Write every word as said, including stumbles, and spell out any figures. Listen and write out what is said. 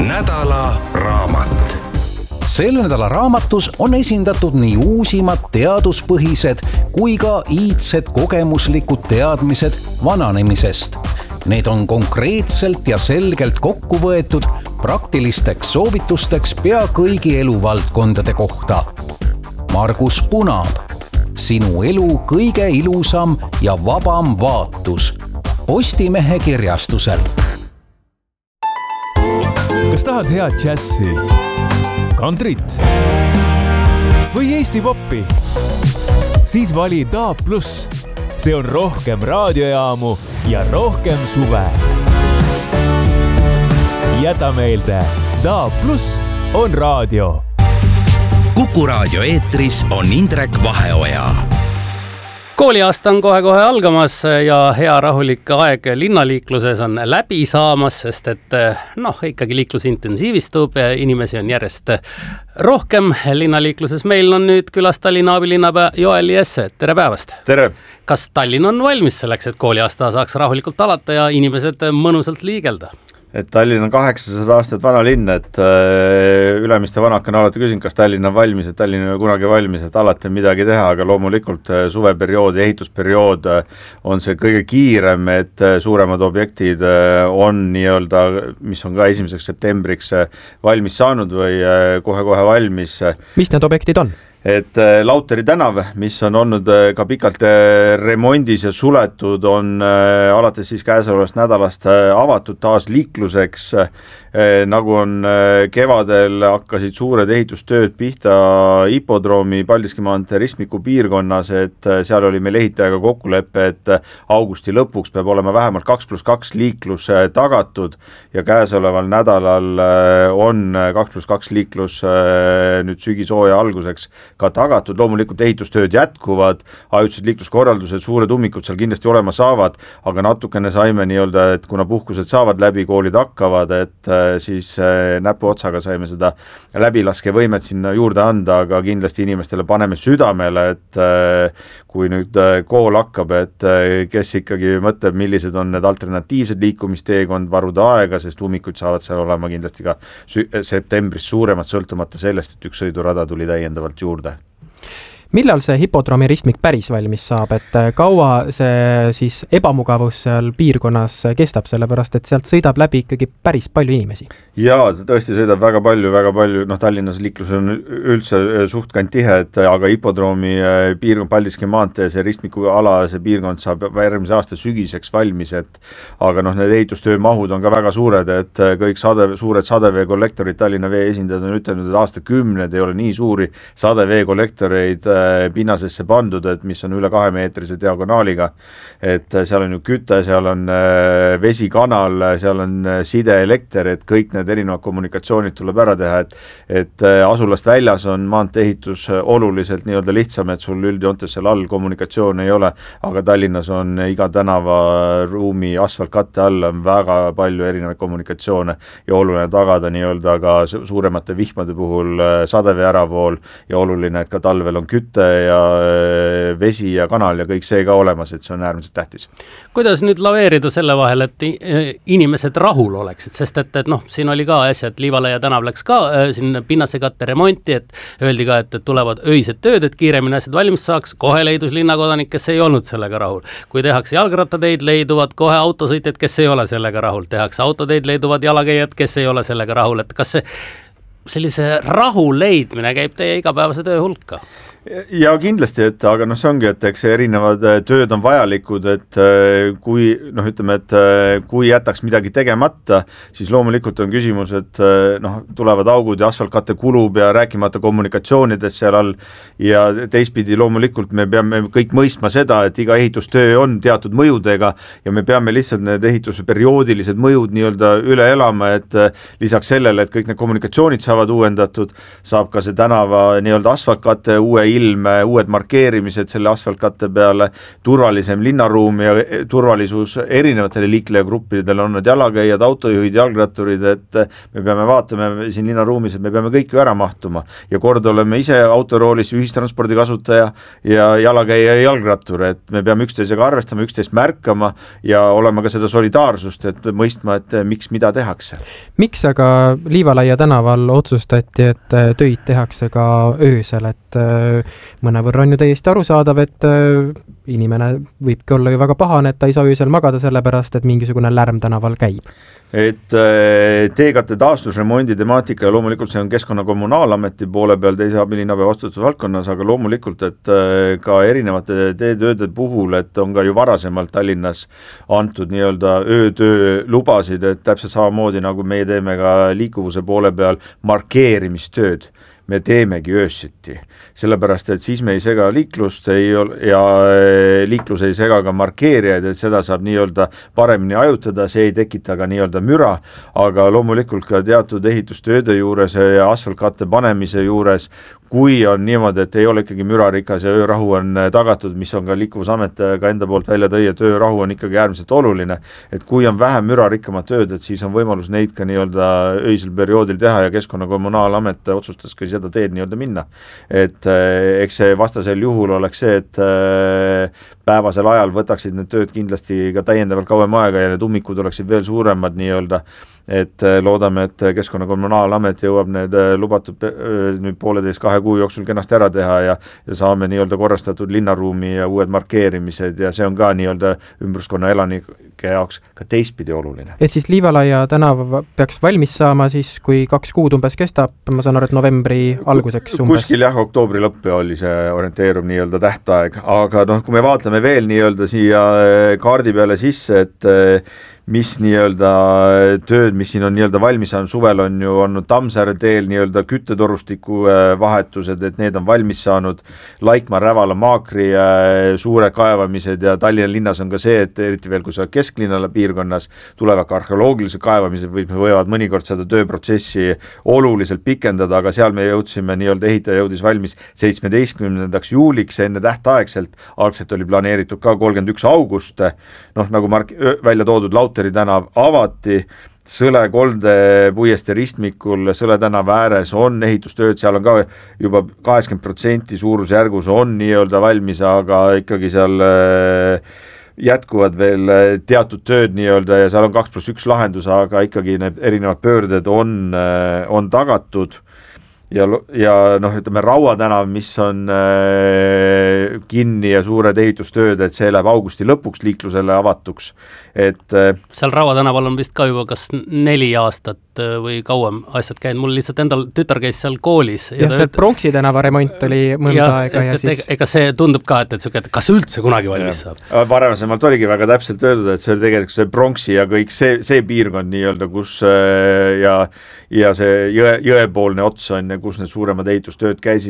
nädala raamat. Selle nädala raamatus on esindatud nii uusimad teaduspõhised kui ka iidsed kogemuslikud teadmised vananemisest. Need on konkreetselt ja selgelt kokku võetud praktilisteks soovitusteks pea kõigi eluvaldkondade kohta. Margus Punaab, sinu elu kõige ilusam ja vabam vaatus. Postimehe kirjastusel. Kas tahad head džässi, kantrit või Eesti poppi? Siis vali D A B plus. See on rohkem raadiojaamu ja rohkem suve. Jäta meelde, D A B plus on raadio. Kuku raadio eetris on Indrek Vaheoja. Kooliaasta on kohe-kohe algamas ja hea rahulik aeg linnaliikluses on läbi saamas, sest et noh, ikkagi liiklus intensiivistub, inimesi on järjest rohkem linnaliikluses. Meil on nüüd külas Tallinna abilinnapea Joel Jesse. Tere päevast! Tere! Kas Tallinn on valmis selleks, et kooliaasta saaks rahulikult alata ja inimesed mõnusalt liigelda? Et Tallinn on kaheksasada aastat vana linn, et Ülemiste vanak on alati küsinud, kas Tallinn on valmis, et Tallinn on kunagi valmis, et alati on midagi teha, aga loomulikult suveperiood ja ehitusperiood on see kõige kiirem, et suuremad objektid on nii-öelda, mis on ka esimeseks septembriks valmis saanud või kohe-kohe valmis. Mis need objektid on? Et Lauteri tänav, mis on olnud ka pikalt remondis ja suletud, on alates siis käesolevast nädalast avatud taas liikluseks. Nagu on kevadel hakkasid suured ehitustööd pihta hipodroomi Paldiski maantee ristmiku piirkonnas, et seal oli meil ehitajaga kokkulepe, et augusti lõpuks peab olema vähemalt kaks pluss kaks liiklus tagatud ja käesoleval nädalal on kaks pluss kaks liiklus nüüd sügisooja alguseks ka tagatud. Loomulikult ehitustööd jätkuvad, ajutised liikluskorraldused, suured ummikud seal kindlasti olema saavad, aga natukene saime nii-öelda, et kuna puhkused saavad läbi, koolid hakkavad, et siis näpu otsaga saime seda läbilaskevõimet sinna juurde anda, aga kindlasti inimestele paneme südamele, et kui nüüd kool hakkab, et kes ikkagi mõtleb, millised on need alternatiivsed liikumisteekond, varuda aega, sest ummikud saavad seal olema kindlasti ka septembris suuremad, sõltumata sellest, et üks sõidurada tuli täiendavalt juurde. Millal see hipodroomi ristmik päris valmis saab, et kaua see siis ebamugavus seal piirkonnas kestab, sellepärast et sealt sõidab läbi ikkagi päris palju inimesi? Jaa, tõesti sõidab väga palju, väga palju, noh Tallinnas liiklus on üldse suhtkant tihe, et aga hipodroomi piirkond Paldiski maantee, see ristmiku ala, see piirkond saab järgmise aasta sügiseks valmis, et aga noh, need ehitustöö mahud on ka väga suured, et kõik sade, suured sadevee kollektorid, Tallinna vee esindajad on ütelnud, et aasta kümned ei ole nii suuri sadevee kollektoreid pinnasesse pandud, et mis on üle kahe meetrise diagonaaliga, et seal on ju küte, seal on vesikanal, seal on sideelekter, et kõik need erinevad kommunikatsioonid tuleb ära teha, et, et asulast väljas on maanteeehitus oluliselt nii-öelda lihtsam, et sul üldjoontes seal all kommunikatsioon ei ole, aga Tallinnas on iga tänavaruumi asfaltkatte all on väga palju erinevaid kommunikatsioone ja oluline tagada nii-öelda ka suuremate vihmade puhul sadevee äravool ja oluline, et ka talvel on kütte ja vesi ja kanal ja kõik see ka olemas, et see on äärmiselt tähtis. Kuidas nüüd laveerida selle vahel, et inimesed rahul oleksid, sest et, et noh, siin oli ka asja, et Liivalaia tänav läks ka siin pinnasekatte remonti, et öeldi ka, et tulevad öised tööd, et kiiremini asjad valmis saaks, kohe leidus linnakodanik, kes ei olnud sellega rahul. Kui tehakse jalgrattateid, leiduvad kohe autosõitjad, kes ei ole sellega rahul, tehakse autoteid, leiduvad jalakäijad, kes ei ole sellega rahul, et kas see sellise rahu leidmine käib teie igapäevase töö hulka? Ja kindlasti, et aga noh, see ongi, et eks erinevad tööd on vajalikud, et kui noh, ütleme, et kui jätaks midagi tegemata, siis loomulikult on küsimus, et noh, tulevad augud ja asfaltkatte kulub ja rääkimata kommunikatsioonidest seal all ja teistpidi loomulikult me peame kõik mõistma seda, et iga ehitustöö on teatud mõjudega ja me peame lihtsalt need ehitusperioodilised mõjud nii-öelda üle elama, et lisaks sellele, et kõik need kommunikatsioonid saavad uuendatud, saab ka see tänava nii-öelda asfaltkatte uue ilm, uued markeerimised selle asfaltkatte peale, turvalisem linnaruum ja turvalisus erinevatele liiklejagruppidele, on need jalakäijad, autojuhid, jalgratturid, et me peame vaatama siin linnaruumis, et me peame kõik ju ära mahtuma ja kord oleme ise autoroolis ühistranspordi kasutaja ja jalakäija ja jalgrattur, et me peame üksteisega arvestama, üksteist märkama ja olema ka seda solidaarsust, et mõistma, et miks mida tehakse. Miks aga Liivalaia tänaval otsustati, et töid tehakse ka öösel, et mõnevõrra on ju täiesti arusaadav, et inimene võibki olla ju väga pahane, et ta ei saa öösel magada sellepärast, et mingisugune lärm tänaval käib. Et teekatte taastusremondi temaatika ja loomulikult see on Keskkonna-Kommunaalameti poole peal teise abilinnapea vastutusvaldkonnas, aga loomulikult, et ka erinevate teetööde puhul, et on ka ju varasemalt Tallinnas antud nii-öelda öötöö lubasid, et täpselt samamoodi nagu meie teeme ka liikuvuse poole peal markeerimistööd. Me teemegi öösiti, sellepärast, et siis me ei sega liiklust ei ole, ja liiklus ei sega ka markeerijaid, et seda saab nii-öelda paremini ajutada, see ei tekita ka nii-öelda müra, aga loomulikult ka teatud ehitustööde juures ja asfaltkatte panemise juures, kui on niimoodi, et ei ole ikkagi mürarikas ja öörahu on tagatud, mis on ka Liikuvusamet ka enda poolt välja tõi, et öörahu on ikkagi äärmiselt oluline, et kui on vähem mürarikkamat tööd, et siis on võimalus neid ka nii-öelda öisel perioodil teha ja Keskkonna-Kommunaalamet otsustas ka seda teed nii-öelda minna. Et eks see vastasel juhul oleks see, et päevasel ajal võtaksid need tööd kindlasti ka täiendavalt kauem aega ja need ummikud oleksid veel suuremad nii-öelda, et loodame, et Keskkonna-Kommunaalamet jõuab need lubatud nüüd pooleteist kahe kuu jooksul kenasti ära teha ja, ja saame nii-öelda korrastatud linnaruumi ja uued markeerimised ja see on ka nii-öelda ümbruskonna elanike jaoks ka teistpidi oluline. Et siis Liivalaia tänav peaks valmis saama siis, kui kaks kuud umbes kestab, ma saan aru, et novembri alguseks umbes. Kuskil jah, oktoobri lõppi oli see orienteerub nii-öelda tähtaeg, aga noh, kui me vaatleme veel nii-öelda siia kaardi peale sisse, et mis nii-öelda tööd, mis siin on nii-öelda valmis saanud, suvel on ju olnud Tammsaare teel nii-öelda küttetorustiku vahetused, et need on valmis saanud, Laikmaa, Rävala, Maakri suure kaevamised ja Tallinna linnas on ka see, et eriti veel, kui sa kesklinnale piirkonnas tulevad ka arheoloogilised kaevamised või võivad mõnikord seda tööprotsessi oluliselt pikendada, aga seal me jõudsime nii-öelda ehitaja jõudis valmis seitsmeteistkümnendaks juuliks enne tähtaegselt, algselt oli planeeritud ka kolmkümmend üks august, noh nagu mark- välja toodud laut tänav avati, Sõle kolde puieste ristmikul Sõle tänava ääres on ehitustööd, seal on ka juba kaheksakümmend protsenti suurusjärgus on nii-öelda valmis, aga ikkagi seal jätkuvad veel teatud tööd nii-öelda ja seal on kaks pluss üks lahendus, aga ikkagi need erinevad pöörded on, on tagatud. Ja, ja noh, ütleme Raua tänav, mis on äh, kinni ja suured ehitustööd, et see läheb augusti lõpuks liiklusele avatuks. Et, äh, seal Raua tänaval on vist ka juba kas neli aastat või kauem asjad käinud, mul lihtsalt endal tütar käis seal koolis. Ja, ja see Pronksi tänava remont oli mõnda ja, aega ja et, siis... Ega see tundub ka, et, et kas üldse kunagi valmis ja. saab? Varasemalt oligi väga täpselt öeldud, et see oli tegelikult see Pronksi ja kõik see, see piirkond nii-öelda, kus ja, ja see jõe, jõepoolne ots on ja kus need suuremad ehitustööd käisid.